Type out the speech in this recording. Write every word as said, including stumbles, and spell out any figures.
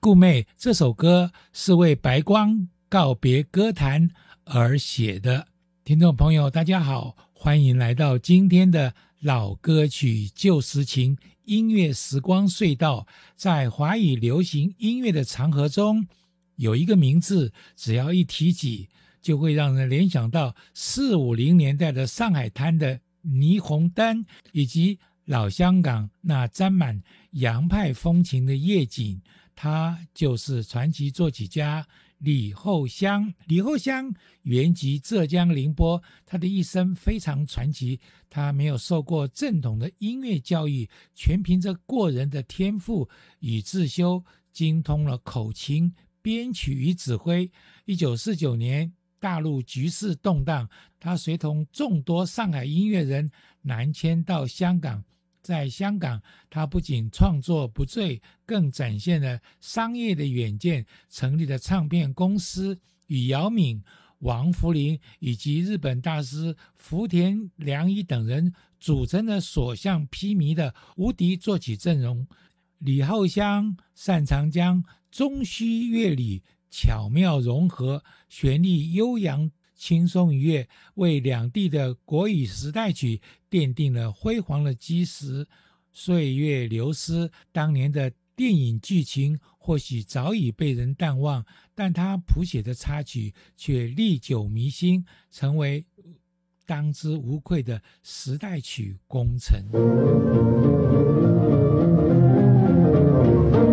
顾妹这首歌是为白光告别歌坛而写的。听众朋友大家好，欢迎来到今天的老歌曲旧时情音乐时光隧道。在华语流行音乐的长河中，有一个名字只要一提起，就会让人联想到四五零年代的上海滩的霓虹灯，以及老香港那沾满洋派风情的夜景。他就是传奇作曲家李后香。李后香原籍浙江宁波，他的一生非常传奇。他没有受过正统的音乐教育，全凭着过人的天赋与自修，精通了口琴、编曲与指挥。一九四九年大陆局势动荡，他随同众多上海音乐人南迁到香港。在香港，他不仅创作不坠，更展现了商业的远见，成立了唱片公司，与姚敏、王福林以及日本大师福田良一等人组成了所向披靡的无敌作曲阵容。李后香擅长将中西乐理巧妙融合，旋律悠扬轻松愉悦，为两地的国语时代曲奠定了辉煌的基石。岁月流失，当年的电影剧情或许早已被人淡忘，但他谱写的插曲却历久弥新，成为当之无愧的时代曲功臣。